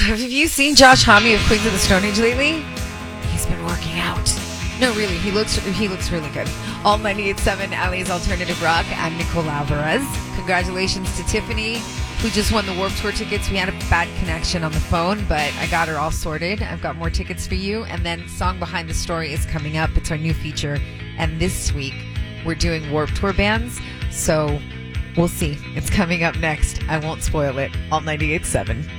Have you seen Josh Homme of Queens of the Stone Age lately? He's been working out. No, really, he looks really good. All 98.7 Alley's Alternative Rock. I'm Nicole Alvarez. Congratulations to Tiffany, who just won the Warped Tour tickets. We had a bad connection on the phone, but I got her all sorted. I've got more tickets for you. And then Song Behind the Story is coming up. It's our new feature. And this week, we're doing Warped Tour bands. So we'll see. It's coming up next. I won't spoil it. All 98.7.